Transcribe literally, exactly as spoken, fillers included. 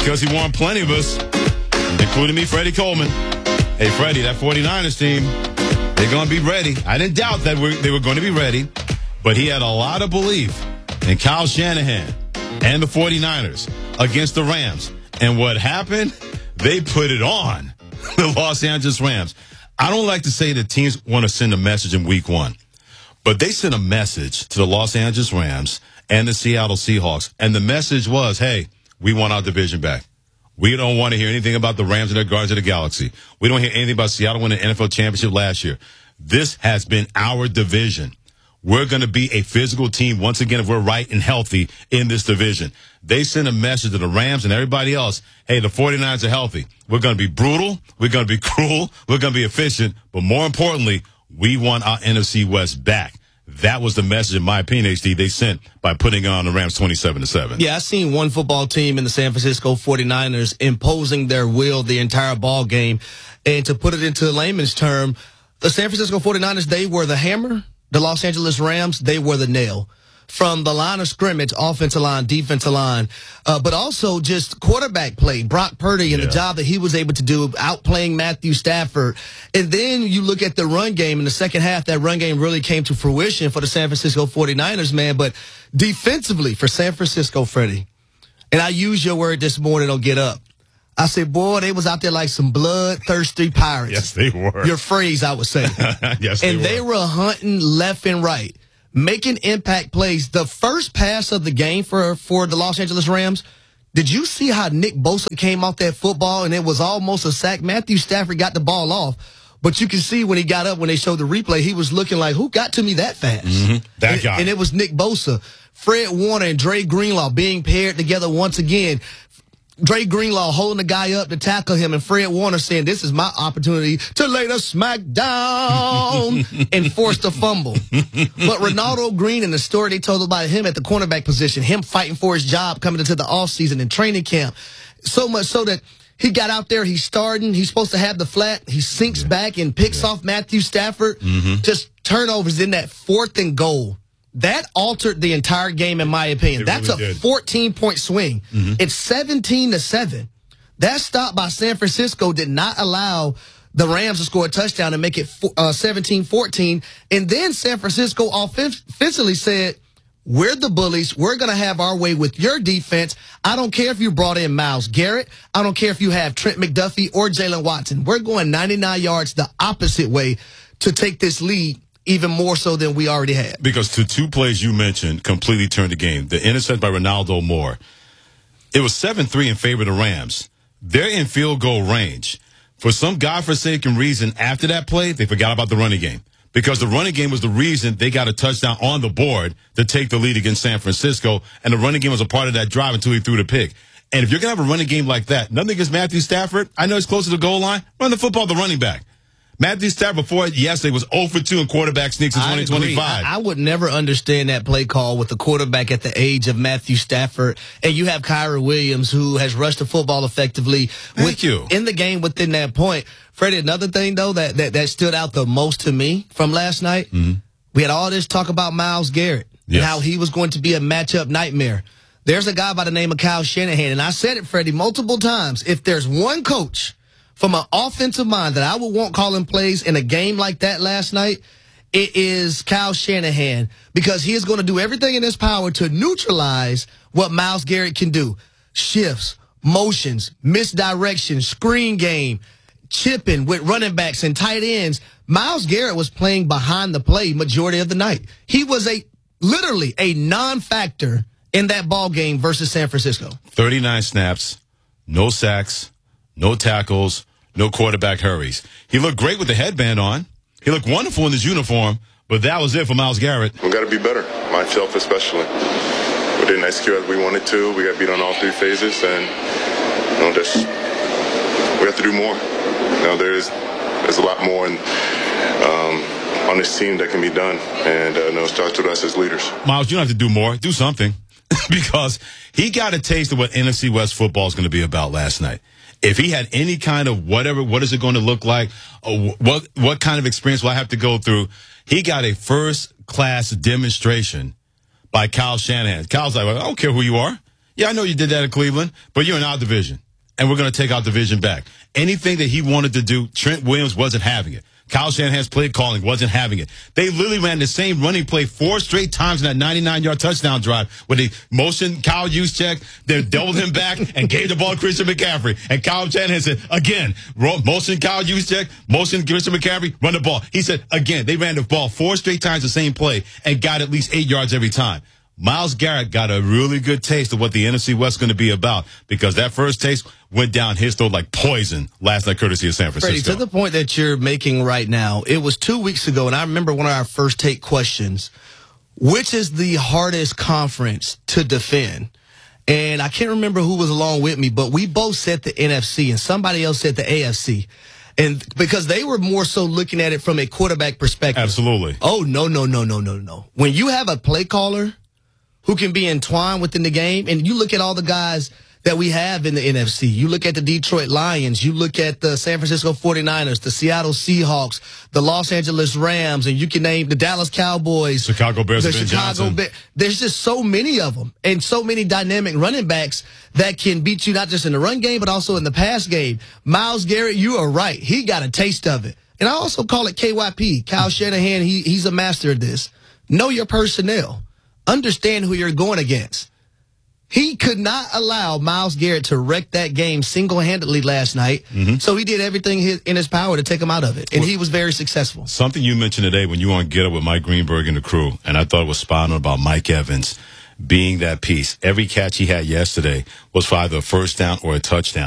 because he warned plenty of us, including me, Freddie Coleman. Hey, Freddie, that 49ers team, they're going to be ready. I didn't doubt that we're, they were going to be ready, but he had a lot of belief in Kyle Shanahan and the 49ers against the Rams. And what happened? They put it on the Los Angeles Rams. I don't like to say that teams want to send a message in week one, but they sent a message to the Los Angeles Rams and the Seattle Seahawks. And the message was, hey, we want our division back. We don't want to hear anything about the Rams and their Guardians of the Galaxy. We don't hear anything about Seattle winning the N F L championship last year. This has been our division. We're going to be a physical team once again if we're right and healthy in this division. They sent a message to the Rams and everybody else, hey, the 49ers are healthy. We're going to be brutal. We're going to be cruel. We're going to be efficient. But more importantly, we want our N F C West back. That was the message, in my opinion, H D, they sent by putting on the Rams twenty-seven to seven. Yeah, I seen one football team in the San Francisco 49ers imposing their will the entire ball game. And to put it into layman's term, the San Francisco 49ers, they were the hammer. The Los Angeles Rams, they were the nail. From the line of scrimmage, offensive line, defensive line, uh, but also just quarterback play. Brock Purdy and yeah. the job that he was able to do, outplaying Matthew Stafford. And then you look at the run game in the second half, that run game really came to fruition for the San Francisco 49ers, man. But defensively for San Francisco, Freddie, and I used your word this morning on Get Up. I said, boy, they was out there like some bloodthirsty pirates. Yes, they were. Your phrase, I would say. Yes, they and were. they were hunting left and right, making impact plays. The first pass of the game for, for the Los Angeles Rams, did you see how Nick Bosa came off that football and it was almost a sack? Matthew Stafford got the ball off, but you can see when he got up, when they showed the replay, he was looking like, who got to me that fast? Mm-hmm. That and, guy. And it was Nick Bosa. Fred Warner and Dre Greenlaw being paired together once again. Dre Greenlaw holding the guy up to tackle him, and Fred Warner saying, this is my opportunity to lay the smack down and force the fumble. But Ronaldo Green and the story they told about him at the cornerback position, him fighting for his job coming into the offseason and training camp, so much so that he got out there, he's starting, he's supposed to have the flat, he sinks yeah. back and picks yeah. off Matthew Stafford. Mm-hmm. Just turnovers in that fourth and goal. That altered the entire game, in my opinion. It That's really a did. fourteen-point swing. Mm-hmm. It's seventeen to seven. That stop by San Francisco did not allow the Rams to score a touchdown and make it seventeen fourteen. And then San Francisco offensively said, we're the bullies. We're going to have our way with your defense. I don't care if you brought in Myles Garrett. I don't care if you have Trent McDuffie or Jalen Watson. We're going ninety-nine yards the opposite way to take this lead, even more so than we already had. Because the two plays you mentioned completely turned the game. The intercept by Ronaldo Moore. It was seven three in favor of the Rams. They're in field goal range. For some godforsaken reason, after that play, they forgot about the running game. Because the running game was the reason they got a touchdown on the board to take the lead against San Francisco. And the running game was a part of that drive until he threw the pick. And if you're going to have a running game like that, nothing against Matthew Stafford, I know he's close to the goal line, run the football the running back. Matthew Stafford before yesterday was zero for two in quarterback sneaks in twenty twenty-five. I, I would never understand that play call with the quarterback at the age of Matthew Stafford. And you have Kyra Williams, who has rushed the football effectively Thank with, you. in the game within that point. Freddie, another thing, though, that, that, that stood out the most to me from last night, mm-hmm. we had all this talk about Myles Garrett yes. and how he was going to be a matchup nightmare. There's a guy by the name of Kyle Shanahan, and I said it, Freddie, multiple times. If there's one coach from an offensive mind that I would want calling plays in a game like that last night, it is Kyle Shanahan, because he is going to do everything in his power to neutralize what Myles Garrett can do. Shifts, motions, misdirection, screen game, chipping with running backs and tight ends. Myles Garrett was playing behind the play majority of the night. He was a literally a non-factor in that ball game versus San Francisco. thirty-nine snaps, no sacks, no tackles, no quarterback hurries. He looked great with the headband on. He looked wonderful in his uniform, but that was it for Myles Garrett. We got to be better, myself especially. We didn't execute as we wanted to. We got beat on all three phases, and you know, just we have to do more. You know, there's there's a lot more in, um, on this team that can be done, and uh, you know, it starts with us as leaders. Myles, you don't have to do more. Do something, because he got a taste of what N F C West football is going to be about last night. If he had any kind of whatever, what is it going to look like? Or what what kind of experience will I have to go through? He got a first-class demonstration by Kyle Shanahan. Kyle's like, well, I don't care who you are. Yeah, I know you did that in Cleveland, but you're in our division, and we're going to take our division back. Anything that he wanted to do, Trent Williams wasn't having it. Kyle Shanahan's play calling wasn't having it. They literally ran the same running play four straight times in that ninety-nine-yard touchdown drive where they motioned Kyle Juszczyk, they doubled him back and gave the ball to Christian McCaffrey. And Kyle Shanahan said, again, motion Kyle Juszczyk, motion Christian McCaffrey, run the ball. He said, again, they ran the ball four straight times the same play and got at least eight yards every time. Myles Garrett got a really good taste of what the N F C West is going to be about because that first taste went down his throat like poison last night, courtesy of San Francisco. Freddie, to the point that you're making right now, it was two weeks ago, and I remember one of our first take questions, which is the hardest conference to defend? And I can't remember who was along with me, but we both said the N F C, and somebody else said the A F C. And because they were more so looking at it from a quarterback perspective. Absolutely. Oh, no, no, no, no, no, no. When you have a play caller who can be entwined within the game. And you look at all the guys that we have in the N F C. You look at the Detroit Lions. You look at the San Francisco forty-niners, the Seattle Seahawks, the Los Angeles Rams, and you can name the Dallas Cowboys. Chicago Bears. The Ben Chicago Bears. There's just so many of them and so many dynamic running backs that can beat you not just in the run game, but also in the pass game. Myles Garrett, you are right. He got a taste of it. And I also call it K Y P. Kyle Shanahan, he, he's a master of this. Know your personnel. Understand who you're going against. He could not allow Myles Garrett to wreck that game single-handedly last night, mm-hmm. so he did everything in his power to take him out of it, and well, he was very successful. Something you mentioned today when you were on Get Up with Mike Greenberg and the crew, and I thought it was spot on about Mike Evans being that piece. Every catch he had yesterday was for either a first down or a touchdown.